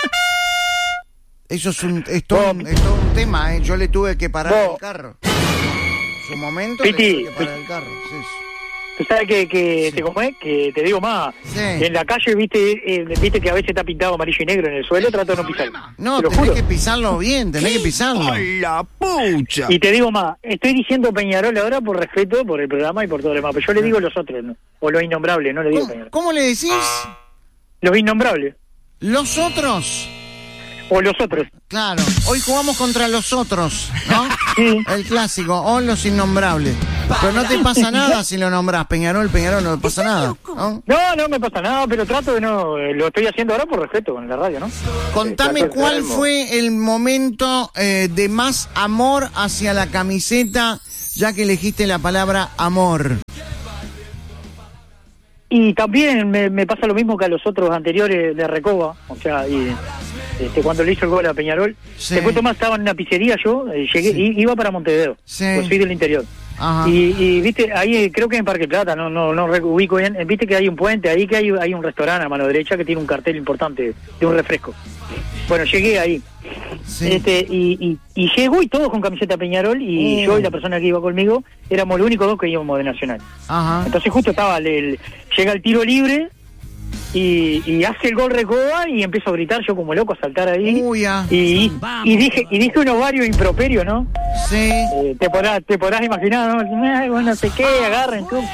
[SPEAKER 1] Eso es, un, es, todo, un, es todo un tema, ¿eh? Yo le tuve que parar
[SPEAKER 9] Vos.
[SPEAKER 1] el carro. En su momento
[SPEAKER 9] Piti,
[SPEAKER 1] le tuve que parar el carro. Sí, sí.
[SPEAKER 9] Tú sabes que, que te, ¿cómo es? Que te digo más.
[SPEAKER 1] Sí.
[SPEAKER 9] En la calle, viste eh, viste que a veces está pintado amarillo y negro en el suelo, trato de no pisarlo.
[SPEAKER 1] No,
[SPEAKER 9] te lo
[SPEAKER 1] tenés
[SPEAKER 9] juro.
[SPEAKER 1] que pisarlo bien, tenés que pisarlo.
[SPEAKER 8] la pucha!
[SPEAKER 9] Y te digo más, estoy diciendo Peñarol ahora por respeto por el programa y por todo lo demás, pero yo le digo los otros, ¿no? O los innombrables, no le digo
[SPEAKER 1] ¿Cómo,
[SPEAKER 9] Peñarol.
[SPEAKER 1] cómo le decís?
[SPEAKER 9] Los innombrables,
[SPEAKER 1] Los otros.
[SPEAKER 9] o los otros.
[SPEAKER 1] Claro, hoy jugamos contra los otros, ¿no?
[SPEAKER 9] Sí.
[SPEAKER 1] El clásico, o los innombrables. Pero no te pasa nada si lo nombrás, Peñarol, Peñarol, no te pasa nada, ¿no?
[SPEAKER 9] No, no me pasa nada, pero trato de no... Lo estoy haciendo ahora por respeto en la radio, ¿no?
[SPEAKER 1] Contame
[SPEAKER 9] Eh, trato de
[SPEAKER 1] cuál
[SPEAKER 9] tener-
[SPEAKER 1] fue el momento eh, de más amor hacia la camiseta, ya que elegiste la palabra amor.
[SPEAKER 9] Y también me, me pasa lo mismo que a los otros anteriores de Recoba, o sea, y, este, cuando le hizo el gol a Peñarol.
[SPEAKER 1] Sí.
[SPEAKER 9] Después Tomás estaba en una pizzería yo, eh, llegué,
[SPEAKER 1] Sí.
[SPEAKER 9] i- iba para Montevideo,
[SPEAKER 1] Sí.
[SPEAKER 9] pues soy del interior.
[SPEAKER 1] Ajá.
[SPEAKER 9] Y, y viste, ahí eh, creo que en Parque Plata, no no no re- ubico bien, eh, viste que hay un puente, ahí que hay, hay un restaurante a mano derecha que tiene un cartel importante de un refresco. Bueno, llegué ahí.
[SPEAKER 1] Sí.
[SPEAKER 9] Este, y, y, y llegó y todos con camiseta Peñarol y
[SPEAKER 1] Oh.
[SPEAKER 9] yo y la persona que iba conmigo éramos los únicos dos que íbamos de Nacional.
[SPEAKER 1] Ajá.
[SPEAKER 9] Entonces justo estaba, el, el- llega el tiro libre y, y hace el gol Recoba y empiezo a gritar yo como loco, a saltar ahí.
[SPEAKER 1] Uy, ya.
[SPEAKER 9] Y, y dije y dije unos varios improperios, ¿no?
[SPEAKER 1] Sí.
[SPEAKER 9] Eh, te podrás te podrás imaginar, ¿no? Ay, bueno, no sé qué, agarren tú.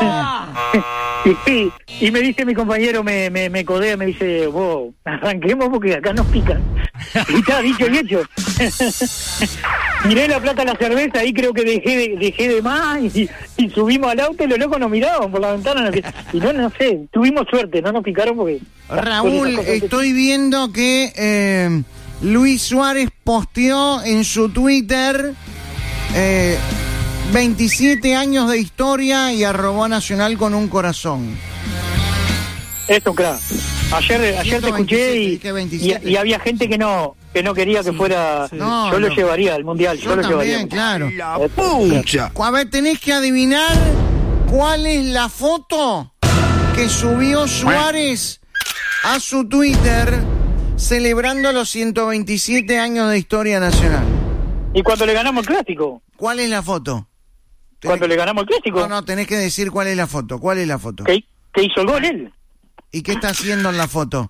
[SPEAKER 9] y, y me dice mi compañero, me, me, me codea, me dice, vos, arranquemos porque acá nos pican. Y está dicho y hecho. Miré la plata de la cerveza, ahí creo que dejé de, dejé de más y, y subimos al auto y los locos nos miraban por la ventana. Y no, no sé, tuvimos suerte, no nos picaron porque...
[SPEAKER 1] Raúl,
[SPEAKER 9] esas cosas que-
[SPEAKER 1] estoy viendo que eh, Luis Suárez posteó en su Twitter eh, veintisiete años de historia y arrobó a Nacional con un corazón.
[SPEAKER 9] Esto, claro. Ayer, ayer te escuché y,
[SPEAKER 1] dije veintisiete.
[SPEAKER 9] y, y había gente que no que no quería que fuera...
[SPEAKER 1] No,
[SPEAKER 9] yo lo
[SPEAKER 1] no.
[SPEAKER 9] llevaría al Mundial, yo,
[SPEAKER 1] Yo
[SPEAKER 9] lo
[SPEAKER 1] también,
[SPEAKER 9] llevaría.
[SPEAKER 1] claro.
[SPEAKER 8] La pucha.
[SPEAKER 1] A ver, tenés que adivinar cuál es la foto que subió Suárez a su Twitter celebrando los ciento veintisiete años de historia nacional.
[SPEAKER 9] Y cuando le ganamos el Clásico,
[SPEAKER 1] ¿Cuál es la foto? Tenés-
[SPEAKER 9] cuando le ganamos el Clásico,
[SPEAKER 1] No, no, tenés que decir cuál es la foto. ¿Cuál es la foto?
[SPEAKER 9] que, que hizo el gol él.
[SPEAKER 1] ¿Y qué está haciendo en la foto?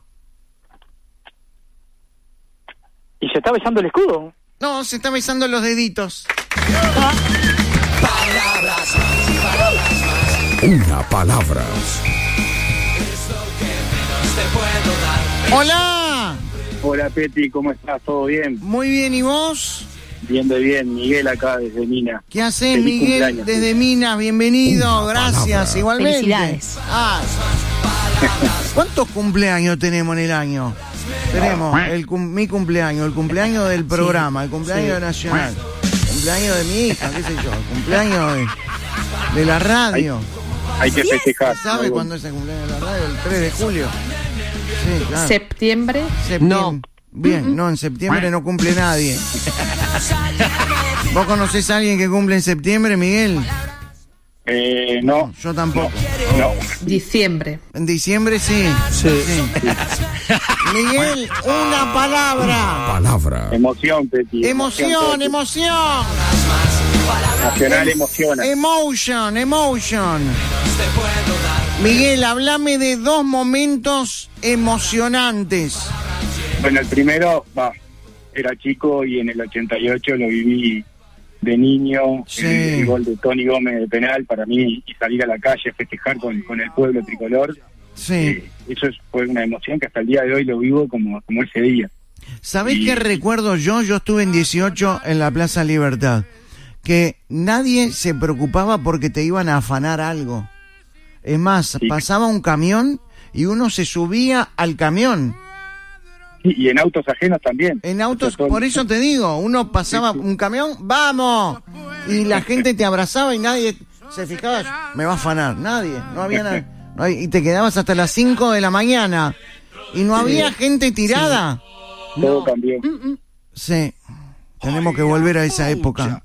[SPEAKER 9] Y se está besando el escudo.
[SPEAKER 1] No, se está besando los deditos.
[SPEAKER 8] Una palabra.
[SPEAKER 1] ¡Hola!
[SPEAKER 2] Hola Peti, ¿cómo estás? ¿Todo bien?
[SPEAKER 1] Muy bien, ¿y vos?
[SPEAKER 2] Bien de bien, Miguel acá desde Minas.
[SPEAKER 1] ¿Qué haces,
[SPEAKER 2] Feliz
[SPEAKER 1] Miguel?
[SPEAKER 2] cumpleaños.
[SPEAKER 1] Desde Minas, bienvenido,
[SPEAKER 8] Una
[SPEAKER 1] gracias,
[SPEAKER 8] palabra.
[SPEAKER 1] igualmente.
[SPEAKER 7] Felicidades.
[SPEAKER 1] Ah. ¿Cuántos cumpleaños tenemos en el año? Tenemos el cum- mi cumpleaños, el cumpleaños del programa, el cumpleaños de Nacional, el cumpleaños de mi hija, qué sé yo, el cumpleaños de, de la radio.
[SPEAKER 2] Hay que festejar.
[SPEAKER 1] ¿Sabe cuándo es el cumpleaños de la radio? El tres de julio. Sí, claro.
[SPEAKER 7] Septiembre.
[SPEAKER 1] Septiembre. Bien, no, en septiembre no cumple nadie. ¿Vos conocés a alguien que cumple en septiembre, Miguel?
[SPEAKER 2] Eh, no,
[SPEAKER 1] Yo tampoco.
[SPEAKER 2] no.
[SPEAKER 7] Diciembre.
[SPEAKER 1] En diciembre sí. Sí. Miguel, una palabra.
[SPEAKER 8] Palabra.
[SPEAKER 2] Emoción, Peti.
[SPEAKER 1] Emoción,
[SPEAKER 2] Peti.
[SPEAKER 1] emoción.
[SPEAKER 2] Nacional emociona.
[SPEAKER 1] Emotion, emotion. Miguel, hablame de dos momentos emocionantes.
[SPEAKER 2] Bueno, el primero, va, era chico y en el ochenta y ocho lo viví de niño,
[SPEAKER 1] Sí.
[SPEAKER 2] el, el gol de Tony Gómez de penal para mí y salir a la calle a festejar con, con el pueblo tricolor.
[SPEAKER 1] Sí.
[SPEAKER 2] Eh, eso es- fue una emoción que hasta el día de hoy lo vivo como, como ese día.
[SPEAKER 1] ¿Sabés
[SPEAKER 2] Y-
[SPEAKER 1] qué recuerdo yo? Yo estuve en dieciocho en la Plaza Libertad. Que nadie se preocupaba porque te iban a afanar algo. Es más,
[SPEAKER 2] Sí.
[SPEAKER 1] pasaba un camión y uno se subía al camión.
[SPEAKER 2] Y, y en autos ajenos también.
[SPEAKER 1] En autos,
[SPEAKER 2] O sea, todo-
[SPEAKER 1] por eso te digo, uno pasaba
[SPEAKER 2] Sí, sí.
[SPEAKER 1] un camión, ¡vamos! Y la gente te abrazaba y nadie se fijaba, me va a afanar, nadie, no había nada. No hay- y te quedabas hasta las cinco de la mañana y no había gente tirada.
[SPEAKER 2] Todo cambió.
[SPEAKER 1] Sí, tenemos que volver a esa época.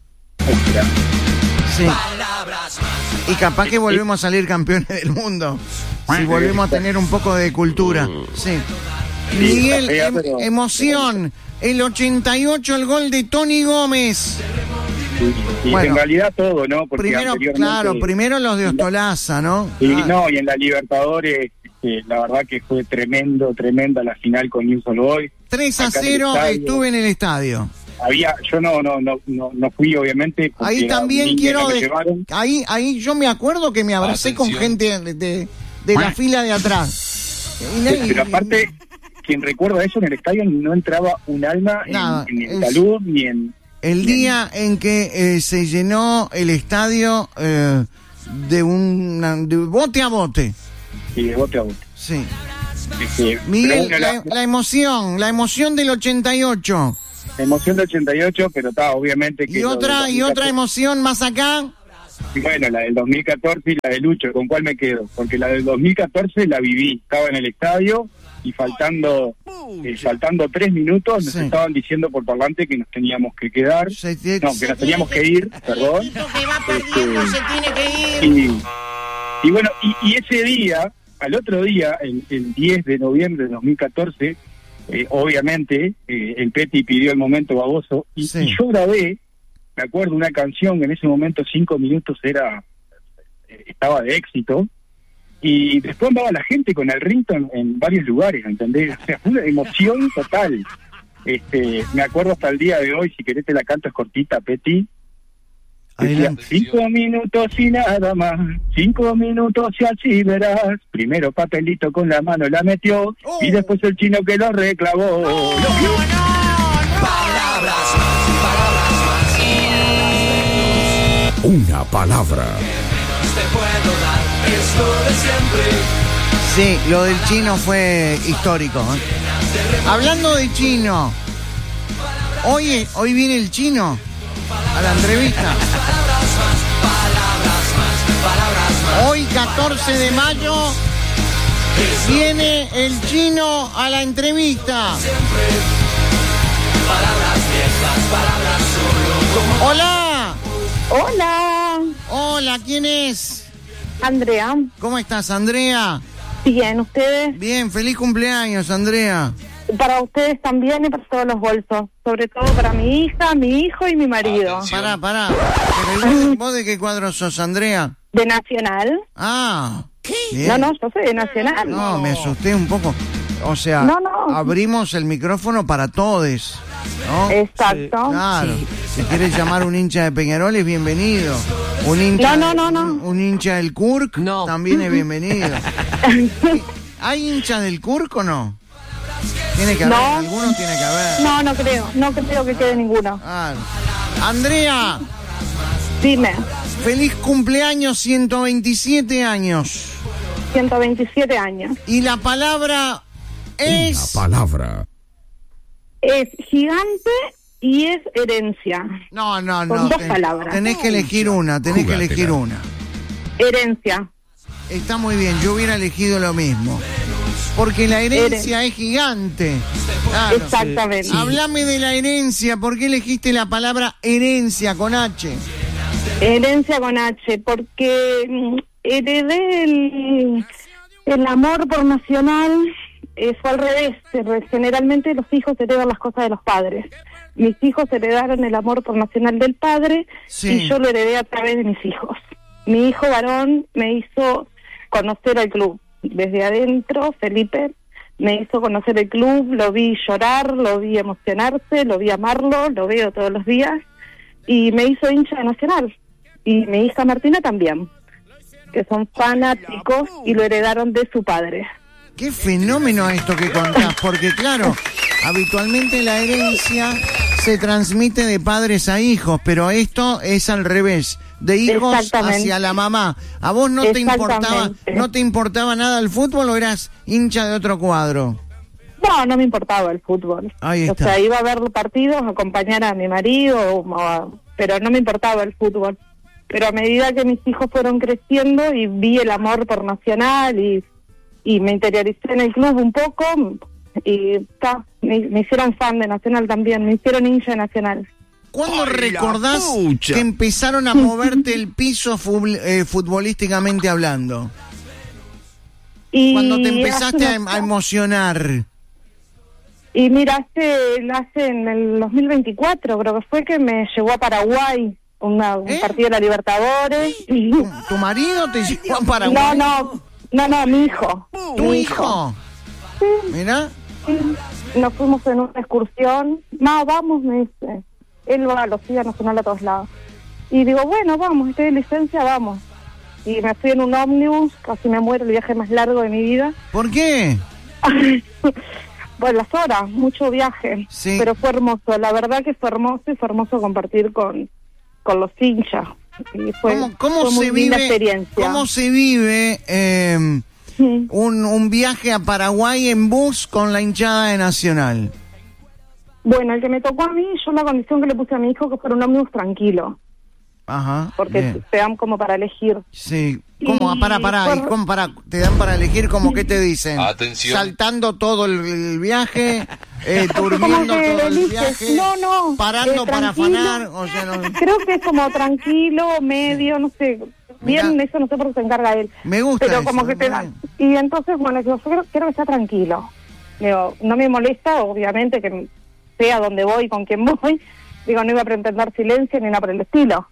[SPEAKER 1] Sí. Y capaz que volvemos a salir campeones del mundo. Si volvemos a tener un poco de cultura. Sí. Miguel,
[SPEAKER 2] está fea,
[SPEAKER 1] em-
[SPEAKER 2] pero-
[SPEAKER 1] emoción. El ochenta y ocho, el gol de Tony Gómez.
[SPEAKER 2] Y, y
[SPEAKER 1] Bueno.
[SPEAKER 2] en realidad todo, ¿no? Porque
[SPEAKER 1] Primero,
[SPEAKER 2] anteriormente-
[SPEAKER 1] claro, primero los de Ostolaza, ¿no?
[SPEAKER 2] Y
[SPEAKER 1] Ah,
[SPEAKER 2] no, y en la Libertadores, este, la verdad que fue tremendo, tremenda la final con Newell's Old Boys.
[SPEAKER 1] tres a
[SPEAKER 2] acá en el
[SPEAKER 1] cero
[SPEAKER 2] estadio.
[SPEAKER 1] estuve en el estadio.
[SPEAKER 2] Había, yo no, no, no, no, no fui obviamente. porque
[SPEAKER 1] Ahí
[SPEAKER 2] era un
[SPEAKER 1] también
[SPEAKER 2] niño,
[SPEAKER 1] quiero...
[SPEAKER 2] no me
[SPEAKER 1] de-
[SPEAKER 2] llevaron.
[SPEAKER 1] ahí, ahí yo me acuerdo que me abracé con
[SPEAKER 4] Atención.
[SPEAKER 1] gente de, de, de la fila de atrás. Y nadie-
[SPEAKER 2] Pero aparte, quien recuerda eso, en el estadio no entraba un alma en-
[SPEAKER 1] Nada,
[SPEAKER 2] en, el
[SPEAKER 1] es-
[SPEAKER 2] talud ni en
[SPEAKER 1] El
[SPEAKER 6] Bien.
[SPEAKER 1] día en que eh, se llenó el estadio eh, de un de bote a bote.
[SPEAKER 6] Y de bote a bote.
[SPEAKER 1] Sí.
[SPEAKER 6] Este,
[SPEAKER 1] Miguel,
[SPEAKER 6] pero
[SPEAKER 1] la,
[SPEAKER 6] bueno, la,
[SPEAKER 1] la emoción, la emoción del ochenta y ocho.
[SPEAKER 6] la emoción del ochenta y ocho, pero está obviamente que...
[SPEAKER 1] Y
[SPEAKER 6] lo
[SPEAKER 1] otra,
[SPEAKER 6] del
[SPEAKER 1] y otra
[SPEAKER 6] dos mil catorce,
[SPEAKER 1] emoción más acá.
[SPEAKER 6] bueno, la del dos mil catorce y la de Lucho, ¿con cuál me quedo? Porque la del dos mil catorce la viví, estaba en el estadio y faltando eh, faltando tres minutos nos
[SPEAKER 1] Sí.
[SPEAKER 6] estaban diciendo por parlante que nos teníamos que quedar,
[SPEAKER 1] Se te-
[SPEAKER 6] no, que nos teníamos que ir, perdón.
[SPEAKER 1] Que va perdiendo,
[SPEAKER 6] Este,
[SPEAKER 1] se tiene que ir.
[SPEAKER 6] Y, y bueno, y, y ese día, al otro día, el, el diez de noviembre de dos mil catorce, eh, obviamente, eh, el Peti pidió el momento baboso, y,
[SPEAKER 1] Sí.
[SPEAKER 6] y yo grabé, me acuerdo, una canción que en ese momento cinco minutos era eh, estaba de éxito, y después andaba la gente con el ringtone en varios lugares, ¿entendés? O sea, fue una emoción total. Este, me acuerdo hasta el día de hoy, si querés te la canto, es cortita, Peti. Decía,
[SPEAKER 1] Adelante.
[SPEAKER 6] cinco minutos y nada más, cinco minutos y así verás. Primero papelito con la mano la metió,
[SPEAKER 1] Oh.
[SPEAKER 6] y después el chino que lo reclavó.
[SPEAKER 8] Una palabra.
[SPEAKER 1] Sí, lo del chino fue histórico. ¿eh? Hablando de chino, hoy, hoy viene el chino a la entrevista. Hoy, catorce de mayo, viene el chino a la entrevista. Hola.
[SPEAKER 10] Hola,
[SPEAKER 1] Hola, ¿quién es?
[SPEAKER 10] Andrea.
[SPEAKER 1] ¿Cómo estás, Andrea?
[SPEAKER 10] Bien, ¿ustedes?
[SPEAKER 1] Bien, feliz cumpleaños, Andrea.
[SPEAKER 10] Para ustedes también y para todos los bolsos. Sobre todo para mi hija, mi hijo y mi marido.
[SPEAKER 4] Atención.
[SPEAKER 1] Pará, pará. Pero, ¿y vos, vos de qué cuadro sos, Andrea?
[SPEAKER 10] ¿De Nacional?
[SPEAKER 1] Ah. Bien.
[SPEAKER 10] No, no, yo soy de Nacional.
[SPEAKER 1] No, me asusté un poco. O sea,
[SPEAKER 10] No, no.
[SPEAKER 1] abrimos el micrófono para todos, ¿no?
[SPEAKER 10] Exacto.
[SPEAKER 1] Claro. Si quieres llamar un hincha de Peñarol, es bienvenido. Un hincha,
[SPEAKER 10] No, no, no, no.
[SPEAKER 1] Un, un hincha del Kurk
[SPEAKER 11] No.
[SPEAKER 1] también es bienvenido. ¿Hay hinchas del Kurk o no? Tiene que haber,
[SPEAKER 10] No.
[SPEAKER 1] algunos tiene que haber.
[SPEAKER 10] No, no creo, no creo que quede ninguno.
[SPEAKER 1] Claro. Andrea,
[SPEAKER 10] Dime,
[SPEAKER 1] feliz cumpleaños, ciento veintisiete años.
[SPEAKER 10] ciento veintisiete años.
[SPEAKER 1] Y la palabra es...
[SPEAKER 8] Una palabra.
[SPEAKER 10] Es gigante y es herencia.
[SPEAKER 1] No, no,
[SPEAKER 10] Con
[SPEAKER 1] no.
[SPEAKER 10] dos
[SPEAKER 1] ten-
[SPEAKER 10] palabras.
[SPEAKER 1] Tenés que elegir una, tenés que
[SPEAKER 8] Jugátela.
[SPEAKER 1] elegir una.
[SPEAKER 10] Herencia.
[SPEAKER 1] Está muy bien, yo hubiera elegido lo mismo. Porque la herencia es gigante. Claro.
[SPEAKER 10] Exactamente.
[SPEAKER 1] Háblame de la herencia, ¿por qué elegiste la palabra herencia con H?
[SPEAKER 10] Herencia con H, porque mm, heredé el, el amor por Nacional, eh, fue al revés. eh, Generalmente los hijos heredan las cosas de los padres. Mis hijos heredaron el amor por Nacional del padre
[SPEAKER 1] Sí.
[SPEAKER 10] y yo lo heredé a través de mis hijos. Mi hijo varón me hizo conocer al club. Desde adentro, Felipe me hizo conocer el club, lo vi llorar, lo vi emocionarse, lo vi amarlo, lo veo todos los días y me hizo hincha de Nacional. Y mi hija Martina también, que son fanáticos y lo heredaron de su padre.
[SPEAKER 1] Qué fenómeno esto que contás, porque claro, habitualmente la herencia se transmite de padres a hijos, pero esto es al revés, de hijos
[SPEAKER 10] Exactamente.
[SPEAKER 1] hacia la mamá. ¿A vos no te importaba,
[SPEAKER 10] Exactamente.
[SPEAKER 1] no te importaba nada el fútbol o eras hincha de otro cuadro?
[SPEAKER 10] No, no me importaba el fútbol.
[SPEAKER 1] Ahí
[SPEAKER 10] O
[SPEAKER 1] está.
[SPEAKER 10] sea, iba a ver los partidos, a acompañar a mi marido, o a- pero no me importaba el fútbol. Pero a medida que mis hijos fueron creciendo y vi el amor por Nacional y, y me interioricé en el club un poco, y ta, me, me hicieron fan de Nacional también, me hicieron hincha de Nacional.
[SPEAKER 1] ¿Cuándo
[SPEAKER 8] ¡Ay, la
[SPEAKER 1] recordás
[SPEAKER 8] pucha!
[SPEAKER 1] que empezaron a moverte el piso fubl- eh, futbolísticamente hablando?
[SPEAKER 10] Y
[SPEAKER 1] Cuando te empezaste a,
[SPEAKER 10] hace
[SPEAKER 1] em-
[SPEAKER 10] unos-
[SPEAKER 1] a emocionar.
[SPEAKER 10] Y mira, hace, hace en el dos mil veinticuatro creo que fue que me llevó a Paraguay, una, un
[SPEAKER 1] ¿Eh?
[SPEAKER 10] partido de la Libertadores. Y,
[SPEAKER 1] ¿Tu, tu marido te llevó a Paraguay?
[SPEAKER 10] no, no, no, no, mi hijo.
[SPEAKER 1] ¿Tu
[SPEAKER 10] mi
[SPEAKER 1] hijo? Mira,
[SPEAKER 10] Sí, nos fuimos en una excursión. No, vamos, me dice. Él va, lo sigue a Nacional a todos lados. Y digo, bueno, vamos, estoy de licencia, vamos. Y me fui en un ómnibus, casi me muero, el viaje más largo de mi vida.
[SPEAKER 1] ¿por qué?
[SPEAKER 10] bueno, las horas, mucho viaje,
[SPEAKER 1] sí.
[SPEAKER 10] Pero fue hermoso, la verdad que fue hermoso y fue hermoso compartir con, con los hinchas. Y fue,
[SPEAKER 1] ¿Cómo, cómo
[SPEAKER 10] fue muy
[SPEAKER 1] se
[SPEAKER 10] linda
[SPEAKER 1] vive,
[SPEAKER 10] experiencia.
[SPEAKER 1] ¿Cómo se vive eh, sí. un, un viaje a Paraguay en bus con la hinchada de Nacional?
[SPEAKER 10] Bueno, el que me tocó a mí, yo la condición que le puse a mi hijo que fuera un ómnibus tranquilo.
[SPEAKER 1] Ajá.
[SPEAKER 10] Porque
[SPEAKER 1] bien.
[SPEAKER 10] te dan como para elegir.
[SPEAKER 1] Sí. ¿Cómo?
[SPEAKER 10] Y
[SPEAKER 1] para, para,
[SPEAKER 10] por...
[SPEAKER 1] ¿y cómo para? ¿Te dan para elegir como qué te dicen?
[SPEAKER 4] Atención.
[SPEAKER 1] Saltando todo el, el viaje, eh, durmiendo todo el viaje.
[SPEAKER 10] No, no.
[SPEAKER 1] Parando
[SPEAKER 10] eh,
[SPEAKER 1] para afanar. O sea, no...
[SPEAKER 10] Creo que es como tranquilo, medio, no sé. Bien, Mirá, eso no sé por qué se encarga él.
[SPEAKER 1] Me gusta
[SPEAKER 10] Pero
[SPEAKER 1] eso,
[SPEAKER 10] como que te dan. Y entonces, bueno, yo quiero, quiero que sea tranquilo. Digo, no me molesta, obviamente, que sea donde voy, con quién voy. Digo, no iba a pretender silencio ni nada por el estilo.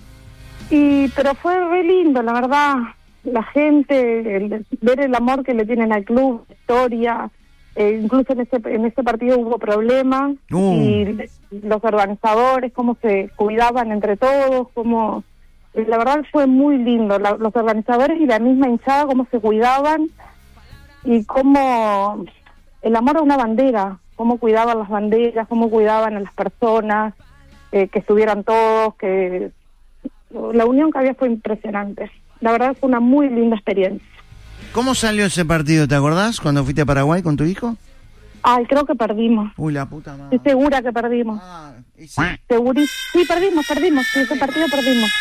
[SPEAKER 10] Y pero fue re lindo, la verdad, la gente, el, ver el amor que le tienen al club, la historia, eh, incluso en ese en ese partido hubo problemas, uh. y los organizadores, cómo se cuidaban entre todos, cómo, eh, la verdad fue muy lindo, la, los organizadores y la misma hinchada, cómo se cuidaban, y cómo el amor a una bandera, cómo cuidaban las banderas, cómo cuidaban a las personas, eh, que estuvieran todos, que... La unión que había fue impresionante. La verdad fue una muy linda experiencia.
[SPEAKER 1] ¿Cómo salió ese partido? ¿Te acordás cuando fuiste a Paraguay con tu hijo?
[SPEAKER 10] Ay, creo que perdimos.
[SPEAKER 1] Uy, la puta madre.
[SPEAKER 10] Estoy segura que perdimos. Ah,
[SPEAKER 1] sí.
[SPEAKER 10] Segurísimo. Sí, perdimos, perdimos. Sí, ese partido perdimos.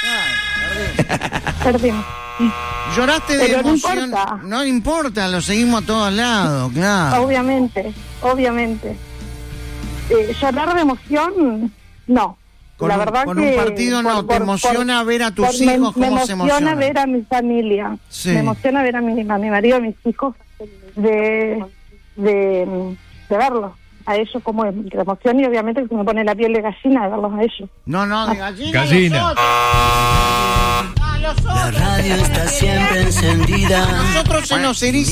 [SPEAKER 1] Ah,
[SPEAKER 10] perdimos. Sí.
[SPEAKER 1] ¿Lloraste de
[SPEAKER 10] Pero
[SPEAKER 1] emoción?
[SPEAKER 10] No importa.
[SPEAKER 1] No importa, lo seguimos a todos lados, claro.
[SPEAKER 10] Obviamente, obviamente. Eh, ¿Llorar de emoción? No.
[SPEAKER 1] Con,
[SPEAKER 10] la verdad
[SPEAKER 1] con
[SPEAKER 10] que
[SPEAKER 1] un partido no,
[SPEAKER 10] por,
[SPEAKER 1] te
[SPEAKER 10] por,
[SPEAKER 1] emociona
[SPEAKER 10] por,
[SPEAKER 1] ver a tus
[SPEAKER 10] por,
[SPEAKER 1] hijos
[SPEAKER 10] me,
[SPEAKER 1] cómo
[SPEAKER 10] me
[SPEAKER 1] se
[SPEAKER 10] emociona
[SPEAKER 1] emocionan.
[SPEAKER 10] ver a mi familia,
[SPEAKER 1] sí.
[SPEAKER 10] Me emociona ver a mi, a mi marido, a mis hijos, de, de, de verlos, a ellos como de emoción, y obviamente que se me pone la piel de gallina de verlos a ellos.
[SPEAKER 1] No, no, de gallina.
[SPEAKER 3] Gallina.
[SPEAKER 7] La radio está siempre encendida.
[SPEAKER 1] A nosotros se nos eriza